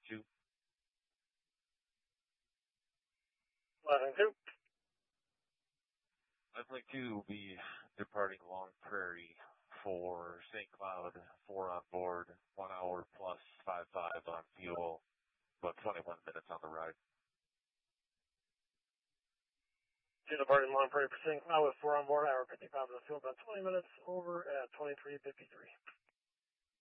2. Flatlink 2. Flatlink 2 will be departing Long Prairie for St. Cloud, 4 on board, 1 hour plus 5.5 on fuel, about 21 minutes on the ride. Departing Long Prairie for St. Cloud with 4 on board, hour 55 on the fuel, about 20 minutes over at 23:53.